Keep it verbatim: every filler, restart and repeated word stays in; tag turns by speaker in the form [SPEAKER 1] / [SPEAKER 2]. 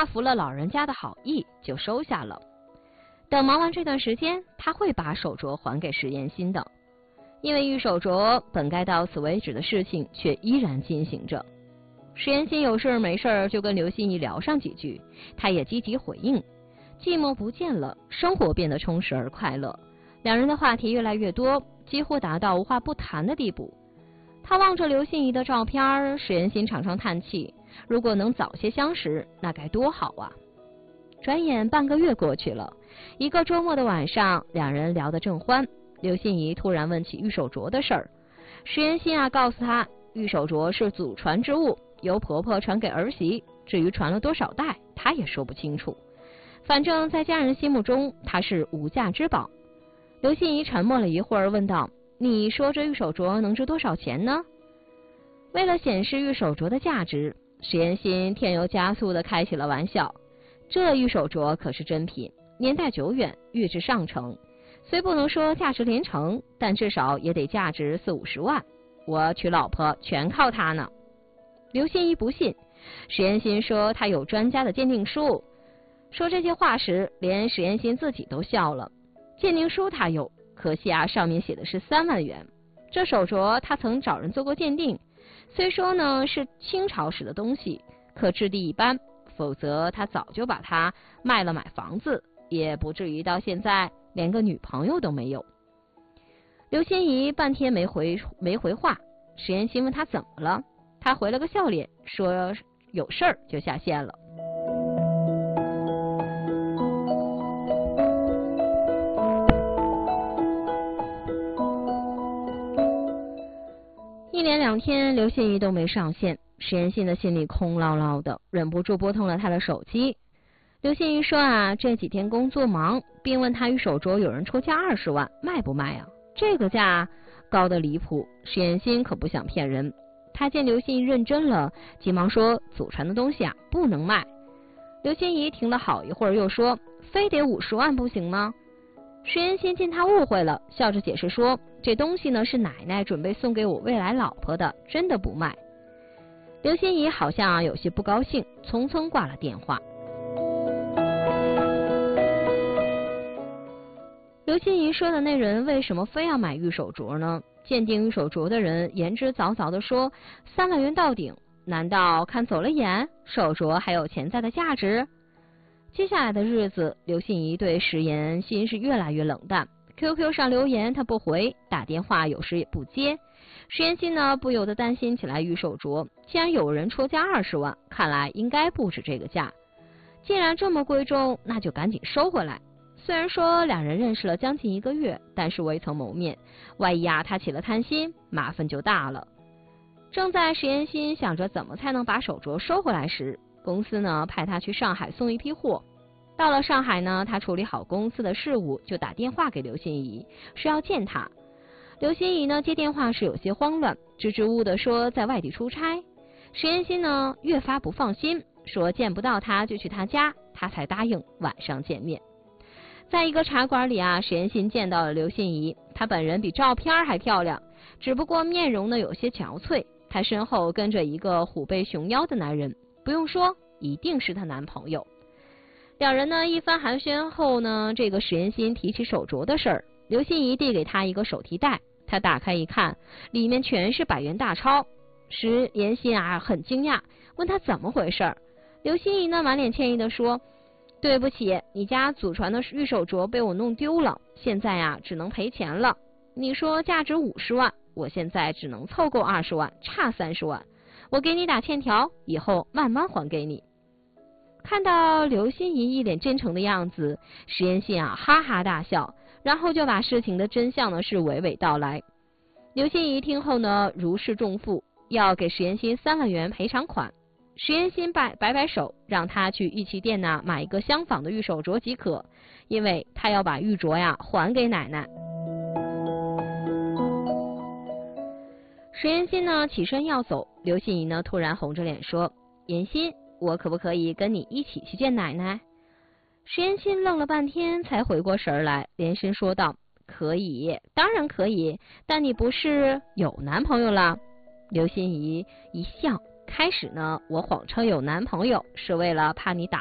[SPEAKER 1] 他服了老人家的好意，就收下了。等忙完这段时间，他会把手镯还给石岩心的。因为玉手镯本该到此为止的事情，却依然进行着。石岩心有事没事就跟刘心怡聊上几句，他也积极回应。寂寞不见了，生活变得充实而快乐。两人的话题越来越多，几乎达到无话不谈的地步。他望着刘心怡的照片，石岩心常常叹气，如果能早些相识，那该多好啊。转眼半个月过去了，一个周末的晚上，两人聊得正欢，刘心怡突然问起玉手镯的事儿。石岩心啊告诉他，玉手镯是祖传之物，由婆婆传给儿媳，至于传了多少代，她也说不清楚。反正在家人心目中，它是无价之宝。刘心怡沉默了一会儿，问道：你说这玉手镯能值多少钱呢？为了显示玉手镯的价值，石岩心添油加醋地开起了玩笑。这玉手镯可是真品，年代久远，玉质上乘，虽不能说价值连城，但至少也得价值四五十万。我娶老婆全靠它呢。刘心怡不信，石岩心说他有专家的鉴定书。说这些话时，连石岩心自己都笑了。鉴定书他有，可惜啊，上面写的是三万元。这手镯他曾找人做过鉴定，虽说呢是清朝时的东西，可质地一般，否则他早就把它卖了买房子，也不至于到现在连个女朋友都没有。刘心怡半天没回没回话，石岩心问他怎么了，他回了个笑脸，说有事儿就下线了。一连两天，刘心怡都没上线，石岩心的心里空落落的，忍不住拨通了他的手机。刘心怡说啊，这几天工作忙，并问他玉手镯有人出价二十万，卖不卖啊？这个价高得离谱，石岩心可不想骗人。他见刘心怡认真了，急忙说祖传的东西啊不能卖。刘心怡停了好一会儿，又说非得五十万不行吗？石岩心见他误会了，笑着解释说这东西呢是奶奶准备送给我未来老婆的，真的不卖。刘心怡好像、啊、有些不高兴，匆匆挂了电话。刘心怡说的那人为什么非要买玉手镯呢？鉴定玉手镯的人言之凿凿地说三万元到顶，难道看走了眼，手镯还有潜在的价值？接下来的日子，刘心怡对石岩心是越来越冷淡， Q Q 上留言他不回，打电话有时也不接。石岩心呢不由得担心起来，玉手镯既然有人出价二十万，看来应该不止这个价，既然这么贵重，那就赶紧收回来。虽然说两人认识了将近一个月，但是未曾谋面，万一啊他起了贪心，麻烦就大了。正在石岩心想着怎么才能把手镯收回来时，公司呢派他去上海送一批货。到了上海呢，他处理好公司的事务，就打电话给刘心怡，是要见他。刘心怡呢接电话时有些慌乱，支支吾吾的说在外地出差。石岩心呢越发不放心，说见不到他就去他家，他才答应晚上见面。在一个茶馆里啊，石岩心见到了刘心怡，她本人比照片还漂亮，只不过面容呢有些憔悴。她身后跟着一个虎背熊腰的男人，不用说，一定是她男朋友。两人呢一番寒暄后呢，这个石岩心提起手镯的事儿，刘心怡递给他一个手提袋，他打开一看，里面全是百元大钞。石岩心啊很惊讶，问他怎么回事。刘心怡呢满脸歉意的说，对不起，你家祖传的玉手镯被我弄丢了，现在啊只能赔钱了。你说价值五十万，我现在只能凑够二十万，差三十万，我给你打欠条，以后慢慢还给你。看到刘心怡一脸真诚的样子，石岩心啊哈哈大笑，然后就把事情的真相呢是娓娓道来。刘心怡听后呢如释重负，要给石岩心三万元赔偿款。石岩心摆摆摆手，让他去玉器店呢买一个相仿的玉手镯即可，因为他要把玉镯呀还给奶奶。石岩心呢起身要走，刘心怡呢突然红着脸说，岩心，我可不可以跟你一起去见奶奶？石岩心愣了半天才回过神来，连声说道，可以，当然可以，但你不是有男朋友了？刘心怡一笑，开始呢我谎称有男朋友是为了怕你打